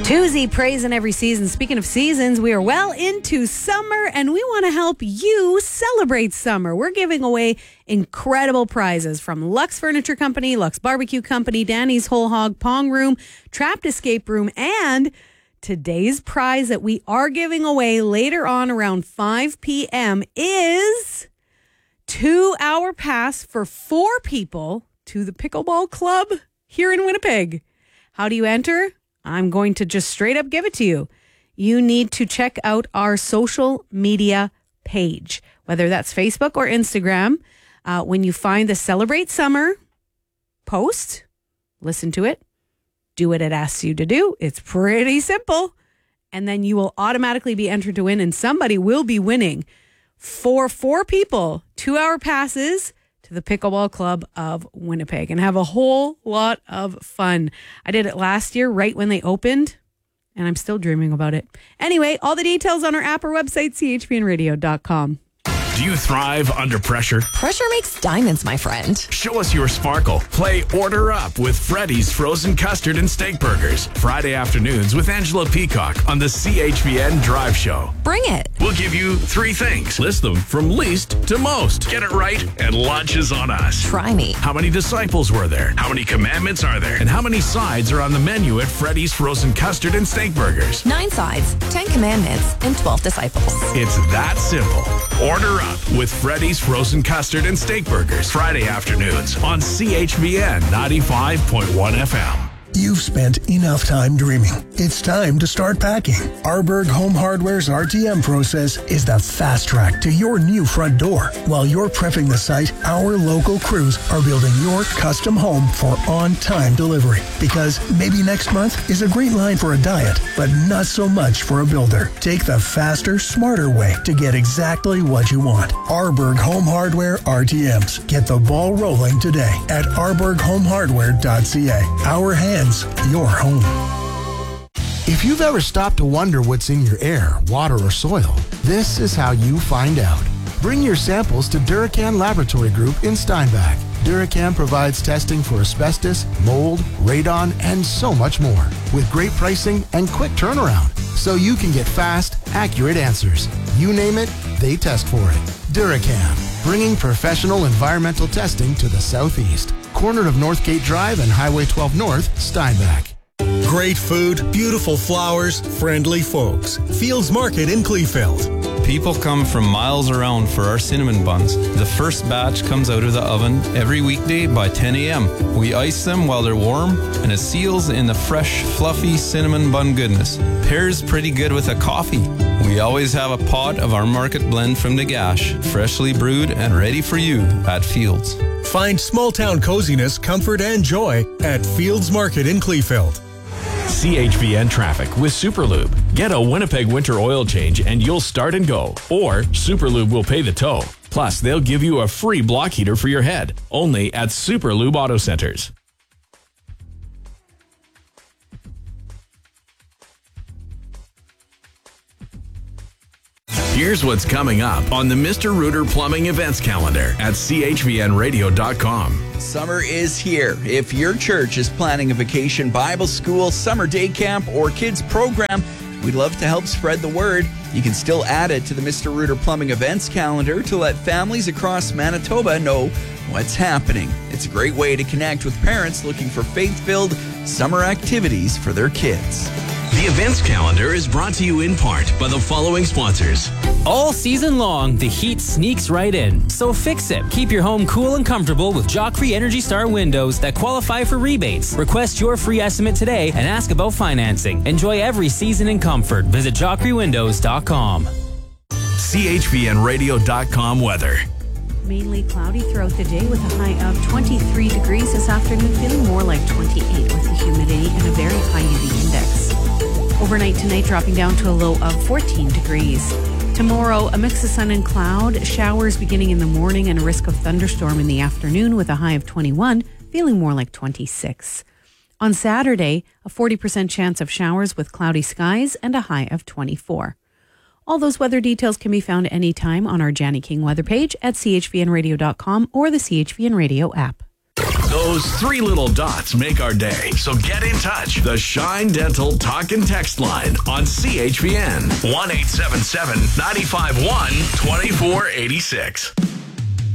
Tuesday, praise in every season. Speaking of seasons, we are well into summer and we want to help you celebrate summer. We're giving away incredible prizes from Lux Furniture Company, Lux Barbecue Company, Danny's Whole Hog Pong Room, Trapped Escape Room, and today's prize that we are giving away later on around 5 p.m. is 2-hour pass for 4 people to the Pickleball Club here in Winnipeg. How do you enter? I'm going to just straight up give it to you. You need to check out our social media page, whether that's Facebook or Instagram. When you find the Celebrate Summer post, listen to it, do what it asks you to do. It's pretty simple. And then you will automatically be entered to win, and somebody will be winning for 4 people, 2-hour passes to the Pickleball Club of Winnipeg and have a whole lot of fun. I did it last year right when they opened, and I'm still dreaming about it. Anyway, all the details on our app or website, chpnradio.com. Do you thrive under pressure? Pressure makes diamonds, my friend. Show us your sparkle. Play Order Up with Freddy's Frozen Custard and Steak Burgers. Friday afternoons with Angela Peacock on the CHPN Drive Show. Bring it. We'll give you 3 things. List them from least to most. Get it right, and lunch is on us. Try me. How many disciples were there? How many commandments are there? And how many sides are on the menu at Freddy's Frozen Custard and Steak Burgers? 9 sides, 10 commandments, and 12 disciples. It's that simple. Order Up with Freddy's Frozen Custard and Steak Burgers. Friday afternoons on CHBN 95.1 FM. You've spent enough time dreaming. It's time to start packing. Arberg Home Hardware's RTM process is the fast track to your new front door. While you're prepping the site, our local crews are building your custom home for on-time delivery. Because maybe next month is a great line for a diet, but not so much for a builder. Take the faster, smarter way to get exactly what you want. Arberg Home Hardware RTMs. Get the ball rolling today at arberghomehardware.ca. Our hands, your home. If you've ever stopped to wonder what's in your air, water, or soil, this is how you find out. Bring your samples to Duracan Laboratory Group in Steinbach. Duracan provides testing for asbestos, mold, radon, and so much more, with great pricing and quick turnaround, so you can get fast, accurate answers. You name it, they test for it. Duracan, bringing professional environmental testing to the Southeast. Corner of Northgate Drive and Highway 12 North, Steinbach. Great food, beautiful flowers, friendly folks. Fields Market in Kleefeld. People come from miles around for our cinnamon buns. The first batch comes out of the oven every weekday by 10 a.m. We ice them while they're warm, and it seals in the fresh, fluffy cinnamon bun goodness. Pairs pretty good with a coffee. We always have a pot of our market blend from Nagash, freshly brewed and ready for you at Fields. Find small town coziness, comfort, and joy at Fields Market in Kleefeld. CHBN Traffic with Superlube. Get a Winnipeg winter oil change and you'll start and go. Or Superlube will pay the tow. Plus, they'll give you a free block heater for your head. Only at Superlube Auto Centers. Here's what's coming up on the Mr. Rooter Plumbing events calendar at chvnradio.com. Summer is here. If your church is planning a vacation, Bible school, summer day camp, or kids program, we'd love to help spread the word. You can still add it to the Mr. Rooter Plumbing events calendar to let families across Manitoba know what's happening. It's a great way to connect with parents looking for faith-filled summer activities for their kids. The events calendar is brought to you in part by the following sponsors. All season long, the heat sneaks right in. So fix it. Keep your home cool and comfortable with Joffrey Energy Star windows that qualify for rebates. Request your free estimate today and ask about financing. Enjoy every season in comfort. Visit JoffreyWindows.com. CHVNradio.com weather. Mainly cloudy throughout the day with a high of 23 degrees this afternoon, feeling more like 28 with the humidity and a very high UV index. Overnight tonight dropping down to a low of 14 degrees. Tomorrow, a mix of sun and cloud, showers beginning in the morning and a risk of thunderstorm in the afternoon with a high of 21, feeling more like 26. On Saturday, a 40% chance of showers with cloudy skies and a high of 24. All those weather details can be found anytime on our Janny King weather page at chvnradio.com or the CHVN Radio app. Those three little dots make our day. So get in touch. The Shine Dental Talk and Text line on CHVN. 1-877-951-2486.